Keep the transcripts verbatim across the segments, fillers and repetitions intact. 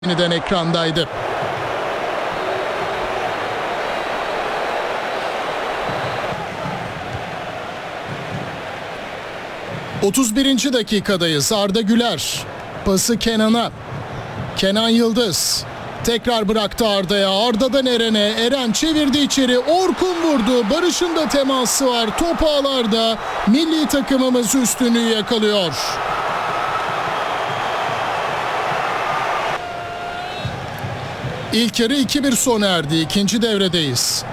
Yeniden ekrandaydı. otuz birinci dakikadayız. Arda Güler pası Kenan'a. Kenan Yıldız tekrar bıraktı Arda'ya. Arda'dan Eren'e. Eren çevirdi içeri. Orkun vurdu. Barış'ın da teması var. Top ağlarda. Milli takımımız üstünlüğü yakalıyor. İlk yarı iki bir sona erdi. İkinci devredeyiz.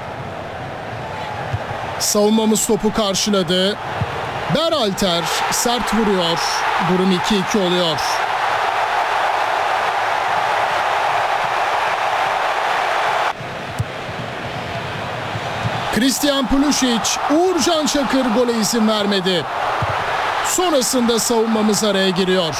Savunmamız topu karşıladı. Berhalter sert vuruyor. Durum iki iki oluyor. Christian Pulisic, Uğurcan Çakır gole izin vermedi. Sonrasında savunmamız araya giriyor.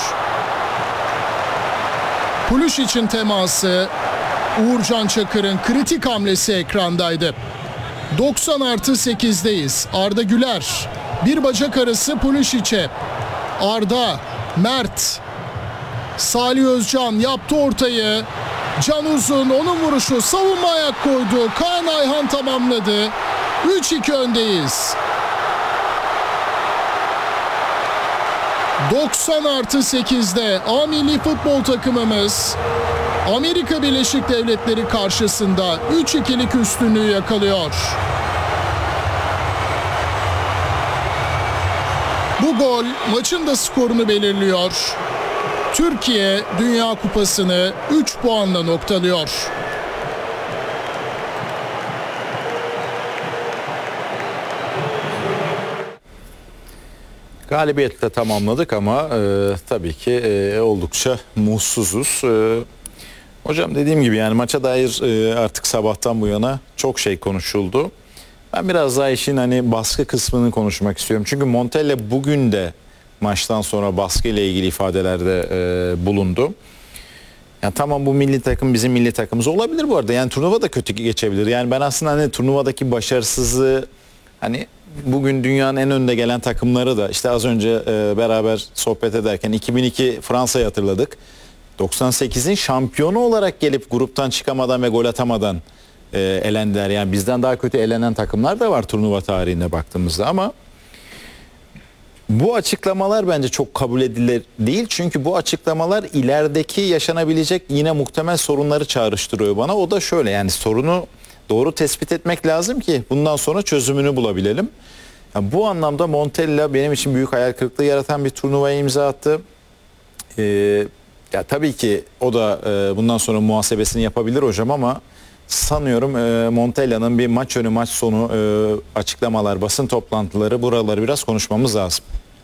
Pulisic'in teması, Uğurcan Çakır'ın kritik hamlesi ekrandaydı. doksan artı sekizdeyiz. Arda Güler bir bacak arası Pulisic'e. Arda, Mert, Salih Özcan yaptı ortayı. Can Uzun, onun vuruşu, savunma ayak koydu. Kaan Ayhan tamamladı. üç iki öndeyiz. doksan artı sekizde A milli futbol takımımız Amerika Birleşik Devletleri karşısında üç ikilik üstünlüğü yakalıyor. Bu gol maçın da skorunu belirliyor. Türkiye Dünya Kupası'nı üç puanla noktalıyor. Galibiyetle tamamladık ama e, tabii ki e, oldukça mutsuzuz. E, hocam dediğim gibi yani maça dair e, artık sabahtan bu yana çok şey konuşuldu. Ben biraz daha işin hani baskı kısmını konuşmak istiyorum. Çünkü Montella bugün de maçtan sonra baskı ile ilgili ifadelerde e, bulundu. Yani tamam, bu milli takım bizim milli takımımız olabilir bu arada. Yani turnuva da kötü geçebilir. Yani ben aslında hani turnuvadaki başarısızlığı, hani bugün dünyanın en önde gelen takımları da işte az önce e, beraber sohbet ederken iki bin iki Fransa'yı hatırladık. doksan sekizin şampiyonu olarak gelip gruptan çıkamadan ve gol atamadan e, elendiler. Yani bizden daha kötü elenen takımlar da var turnuva tarihine baktığımızda ama bu açıklamalar bence çok kabul edilir değil. Çünkü bu açıklamalar ilerideki yaşanabilecek yine muhtemel sorunları çağrıştırıyor bana. O da şöyle, yani sorunu doğru tespit etmek lazım ki bundan sonra çözümünü bulabilelim. Yani bu anlamda Montella benim için büyük hayal kırıklığı yaratan bir turnuvaya imza attı. Ee, ya tabii ki o da e, bundan sonra muhasebesini yapabilir hocam ama sanıyorum e, Montella'nın bir maç önü maç sonu e, açıklamalar, basın toplantıları, buraları biraz konuşmamız lazım.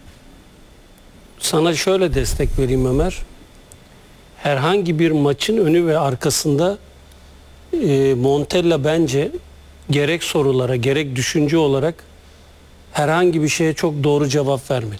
Sana şöyle destek vereyim Ömer. Herhangi bir maçın önü ve arkasında e, Montella bence gerek sorulara gerek düşünce olarak herhangi bir şeye çok doğru cevap vermedi.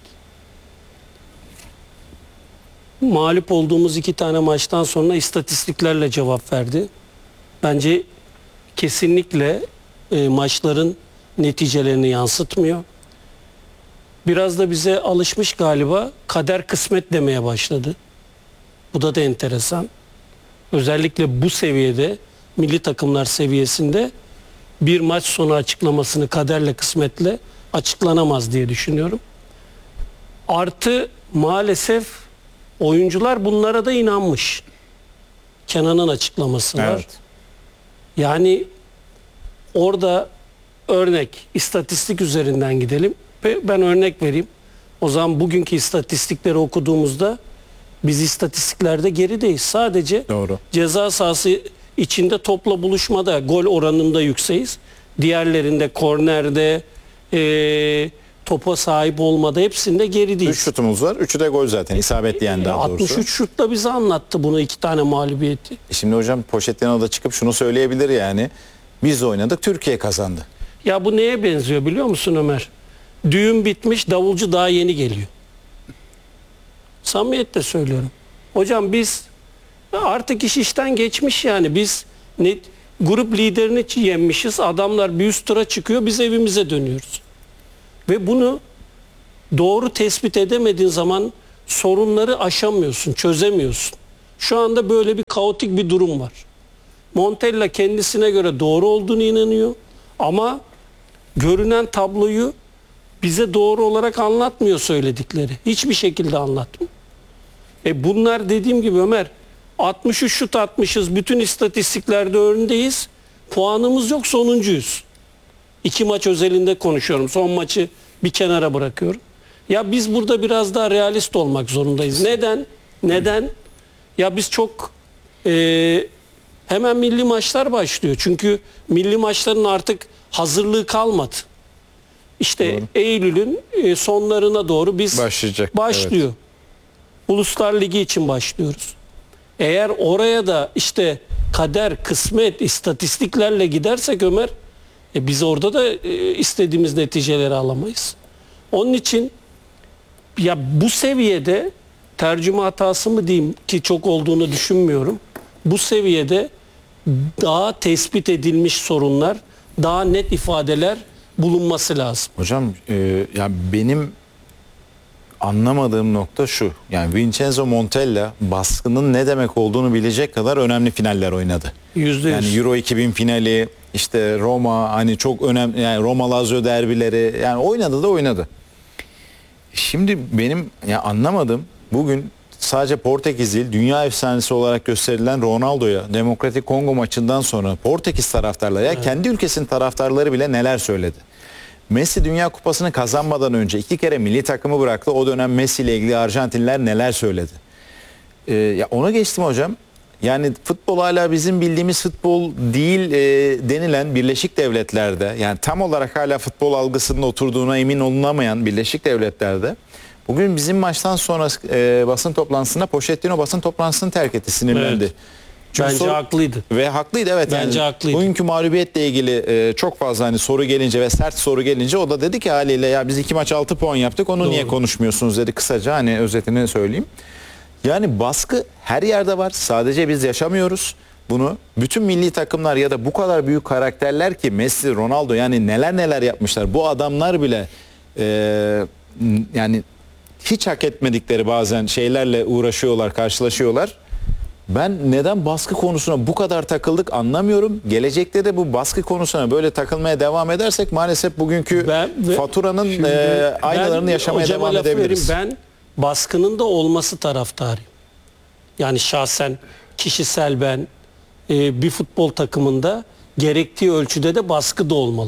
Mağlup olduğumuz iki tane maçtan sonra istatistiklerle cevap verdi. Bence kesinlikle e, maçların neticelerini yansıtmıyor. Biraz da bize alışmış galiba, kader kısmet demeye başladı. Bu da da enteresan. Özellikle bu seviyede, milli takımlar seviyesinde bir maç sonu açıklamasını kaderle kısmetle açıklanamaz diye düşünüyorum. Artı maalesef oyuncular bunlara da inanmış. Kenan'ın açıklaması var. Evet. Yani orada örnek, istatistik üzerinden gidelim. Ben örnek vereyim. O zaman bugünkü istatistikleri okuduğumuzda biz istatistiklerde gerideyiz. Sadece Doğru. ceza sahası içinde topla buluşmada gol oranında yükseğiz. Diğerlerinde kornerde, e, topa sahip olmada hepsinde gerideyiz. üç şutumuz var. üçü de gol zaten. İsabetli yani daha doğrusu. altmış üç şutla bize anlattı bunu, iki tane mağlubiyeti. E şimdi hocam Pochettino da çıkıp şunu söyleyebilir yani. Biz oynadık, Türkiye kazandı. Ya bu neye benziyor biliyor musun Ömer? Düğün bitmiş, davulcu daha yeni geliyor. Samimiyetle söylüyorum. Hocam biz artık iş işten geçmiş yani. Biz ne, grup liderini yenmişiz. Adamlar bir üst tura çıkıyor, biz evimize dönüyoruz. Ve bunu doğru tespit edemediğin zaman sorunları aşamıyorsun, çözemiyorsun. Şu anda böyle bir kaotik bir durum var. Montella kendisine göre doğru olduğunu inanıyor ama görünen tabloyu bize doğru olarak anlatmıyor söyledikleri. Hiçbir şekilde anlatmıyor. E bunlar dediğim gibi Ömer, altmış üç şut atmışız, bütün istatistiklerde öndeyiz. Puanımız yok, sonuncuyuz. İki maç özelinde konuşuyorum. Son maçı bir kenara bırakıyorum. Ya biz burada biraz daha realist olmak zorundayız. Neden? Neden? Ya biz çok e, hemen milli maçlar başlıyor. Çünkü milli maçların artık hazırlığı kalmadı. İşte doğru. Eylül'ün e, sonlarına doğru biz başlayacak. Başlıyor. Evet. Uluslar Ligi için başlıyoruz. Eğer oraya da işte kader, kısmet, istatistiklerle gidersek Ömer, e biz orada da e, istediğimiz neticeleri alamayız. Onun için ya bu seviyede tercüme hatası mı diyeyim ki çok olduğunu düşünmüyorum. Bu seviyede daha tespit edilmiş sorunlar, daha net ifadeler bulunması lazım. Hocam e, ya benim anlamadığım nokta şu. Yani Vincenzo Montella baskının ne demek olduğunu bilecek kadar önemli finaller oynadı. yüzde yüz. Yani Euro iki bin finali, işte Roma, hani çok önemli, yani Roma Lazio derbileri, yani oynadı da oynadı. Şimdi benim ya anlamadığım, bugün sadece Portekiz değil, dünya efsanesi olarak gösterilen Ronaldo'ya Demokratik Kongo maçından sonra Portekiz taraftarları, ya evet. kendi ülkesinin taraftarları bile neler söyledi. Messi Dünya Kupası'nı kazanmadan önce iki kere milli takımı bıraktı. O dönem Messi ile ilgili Arjantinliler neler söyledi. Ee, ya ona geçtim hocam. Yani futbol hala bizim bildiğimiz futbol değil e, denilen Birleşik Devletler'de, yani tam olarak hala futbol algısının oturduğuna emin olunamayan Birleşik Devletler'de, bugün bizim maçtan sonra e, basın toplantısında Pochettino basın toplantısını terk etti, sinirlendi. Evet. Çünkü Bence sor- haklıydı. Ve haklıydı evet. Bence yani haklıydı. Bugünkü mağlubiyetle ilgili e, çok fazla hani soru gelince ve sert soru gelince o da dedi ki haliyle ya biz iki maç altı puan yaptık, onu Doğru. niye konuşmuyorsunuz dedi, kısaca hani özetini söyleyeyim. Yani baskı her yerde var. Sadece biz yaşamıyoruz bunu. Bütün milli takımlar ya da bu kadar büyük karakterler ki Messi, Ronaldo, yani neler neler yapmışlar. Bu adamlar bile e, yani hiç hak etmedikleri bazen şeylerle uğraşıyorlar, karşılaşıyorlar. Ben neden baskı konusuna bu kadar takıldık anlamıyorum. Gelecekte de bu baskı konusuna böyle takılmaya devam edersek maalesef bugünkü ben, faturanın şimdi, e, aynalarını yaşamaya devam edebiliriz. Vereyim, ben baskının da olması taraftarıyım. Yani şahsen, kişisel ben e, bir futbol takımında gerektiği ölçüde de baskı da olmalı.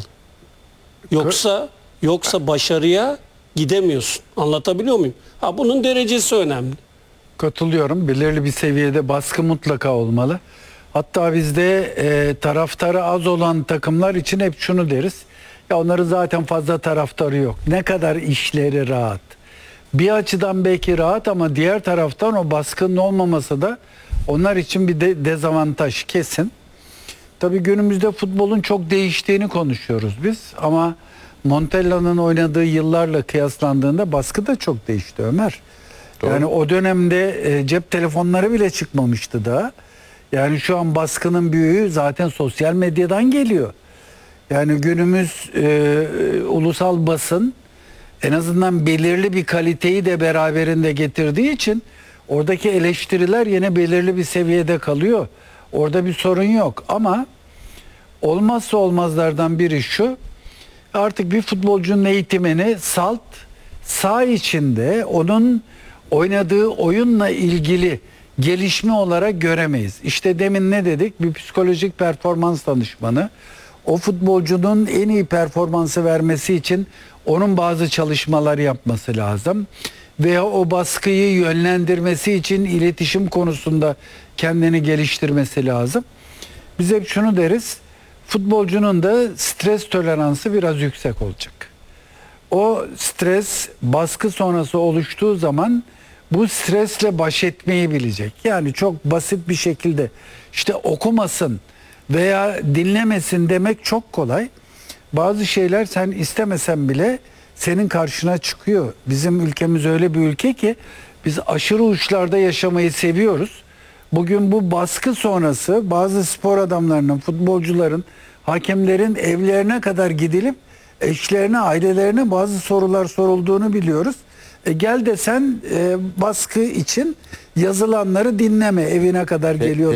Yoksa yoksa başarıya gidemiyorsun. Anlatabiliyor muyum? Ha, bunun derecesi önemli. Katılıyorum. Belirli bir seviyede baskı mutlaka olmalı. Hatta bizde e, taraftarı az olan takımlar için hep şunu deriz. Ya onların zaten fazla taraftarı yok. Ne kadar işleri rahat. Bir açıdan belki rahat ama diğer taraftan o baskının olmaması da onlar için bir de dezavantaj kesin. Tabii günümüzde futbolun çok değiştiğini konuşuyoruz biz ama Montella'nın oynadığı yıllarla kıyaslandığında baskı da çok değişti Ömer. Doğru. Yani o dönemde e, cep telefonları bile çıkmamıştı daha. Yani şu an baskının büyüğü zaten sosyal medyadan geliyor. Yani günümüz e, ulusal basın en azından belirli bir kaliteyi de beraberinde getirdiği için oradaki eleştiriler yine belirli bir seviyede kalıyor. Orada bir sorun yok ama olmazsa olmazlardan biri şu: artık bir futbolcunun eğitimini salt, saha içinde onun oynadığı oyunla ilgili gelişme olarak göremeyiz. İşte demin ne dedik? Bir psikolojik performans danışmanı o futbolcunun en iyi performansı vermesi için onun bazı çalışmalar yapması lazım. Veya o baskıyı yönlendirmesi için iletişim konusunda kendini geliştirmesi lazım. Biz hep şunu deriz: futbolcunun da stres toleransı biraz yüksek olacak. O stres, baskı sonrası oluştuğu zaman bu stresle baş etmeyi bilecek. Yani çok basit bir şekilde işte okumasın veya dinlemesin demek çok kolay. Bazı şeyler sen istemesen bile senin karşına çıkıyor. Bizim ülkemiz öyle bir ülke ki biz aşırı uçlarda yaşamayı seviyoruz. Bugün bu baskı sonrası bazı spor adamlarının, futbolcuların, hakemlerin evlerine kadar gidilip eşlerine, ailelerine bazı sorular sorulduğunu biliyoruz. E gel desen e, baskı için yazılanları dinleme, evine kadar geliyor.